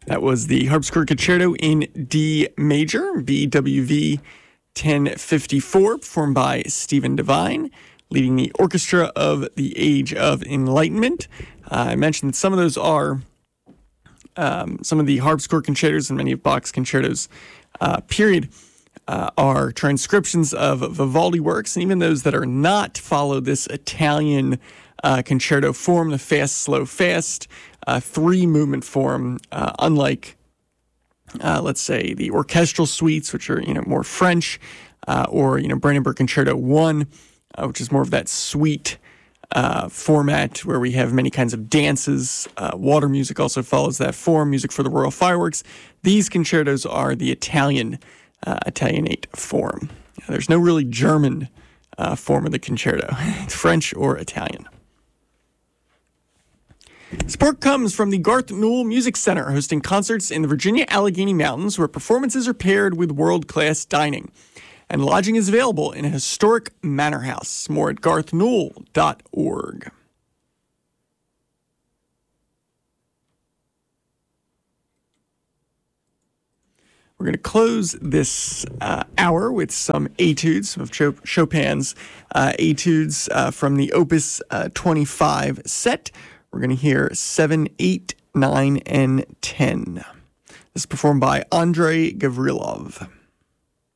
That was the Harpsichord Concerto in D major, BWV 1054, performed by Stephen Devine, leading the orchestra of the Age of Enlightenment. I mentioned that some of those are some of the harpsichord concertos and many of Bach's concertos, period, are transcriptions of Vivaldi works, and even those that are not follow this Italian concerto form, the fast, slow, fast, three-movement form, unlike, let's say, the orchestral suites, which are, more French, or, Brandenburg Concerto 1, which is more of that suite format where we have many kinds of dances. Water music also follows that form, music for the royal fireworks. These concertos are the Italianate form. There's no really German form of the concerto. It's French or Italian. Support comes from the Garth Newell Music Center, hosting concerts in the Virginia Allegheny Mountains where performances are paired with world-class dining. And lodging is available in a historic manor house. More at garthnewell.org. We're going to close this hour with some etudes, some of Chopin's etudes from the Opus 25 set. We're going to hear 7, 8, 9, and 10. This is performed by Andrei Gavrilov.